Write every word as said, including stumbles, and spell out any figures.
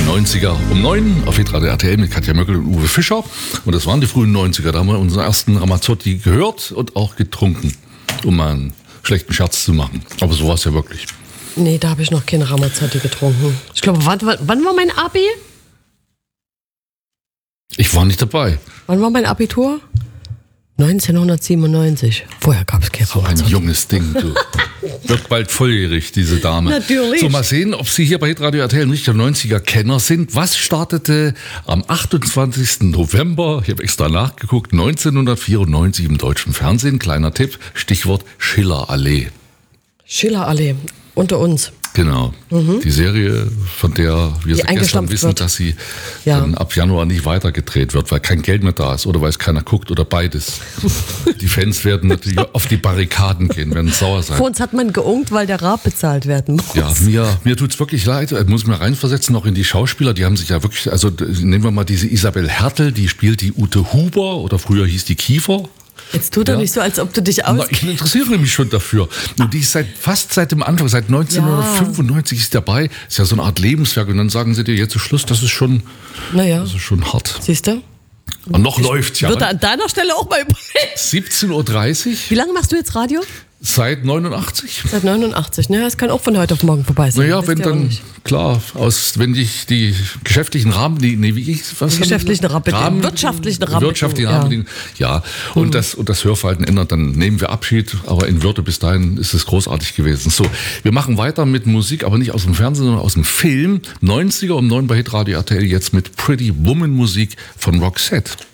neunziger um neun auf Hitradio R T L mit Katja Möckel und Uwe Fischer. Und das waren die frühen neunziger. Da haben wir unseren ersten Ramazzotti gehört und auch getrunken, um mal einen schlechten Scherz zu machen. Aber so war es ja wirklich. Nee, da habe ich noch keine Ramazzotti getrunken. Ich glaube, wann, wann war mein Abi? Ich war nicht dabei. Wann war mein Abitur? neunzehnhundertsiebenundneunzig. Vorher gab es kein So ein junges Ding, du. Wird bald volljährig, diese Dame. Natürlich. So, mal sehen, ob Sie hier bei Hitradio R T L ein richtiger neunziger-Kenner sind. Was startete am achtundzwanzigsten November, ich habe extra nachgeguckt, neunzehnhundertvierundneunzig im deutschen Fernsehen? Kleiner Tipp, Stichwort Schillerallee. Schillerallee, unter uns. Genau, mhm. Die Serie, von der wir Die seit gestern wissen, wird. dass sie ja. dann ab Januar nicht weitergedreht wird, weil kein Geld mehr da ist oder weil es keiner guckt oder beides. Die Fans werden natürlich auf die Barrikaden gehen, werden sauer sein. Vor uns hat man geungt, weil der Raab bezahlt werden muss. Ja, mir, mir tut's wirklich leid. Ich muss mir reinversetzen, auch in die Schauspieler. Die haben sich ja wirklich, also nehmen wir mal diese Isabel Hertel, die spielt die Ute Huber oder früher hieß die Kiefer. Jetzt tut er ja. nicht so, als ob du dich aus. Ich interessiere mich schon dafür. Und die ist seit fast seit dem Anfang, seit neunzehnhundertfünfundneunzig ja. ist dabei. Ist ja so eine Art Lebenswerk. Und dann sagen sie dir jetzt zum Schluss, das ist schon, naja. das ist schon hart. Siehst du? Und noch ich läuft's ja. Würde an deiner Stelle auch mal überlegen. siebzehn Uhr dreißig. Wie lange machst du jetzt Radio? Seit neunundachtzig. Seit neunundachtzig, ne? Das kann auch von heute auf morgen vorbei sein. Naja, wenn dann, klar, aus, wenn dich die geschäftlichen Rahmen, die, nee, wie ich, was? Die geschäftlichen Rahmenbedingungen, Rahmen, wirtschaftlichen Rahmenbedingungen. Wirtschaftlichen Rahmenbedingungen, ja. ja. Und, mhm. das, und das Hörverhalten ändert, dann nehmen wir Abschied, aber in Würde bis dahin ist es großartig gewesen. So, wir machen weiter mit Musik, aber nicht aus dem Fernsehen, sondern aus dem Film. neunziger um neun bei Hitradio R T L, jetzt mit Pretty Woman Musik von Roxette.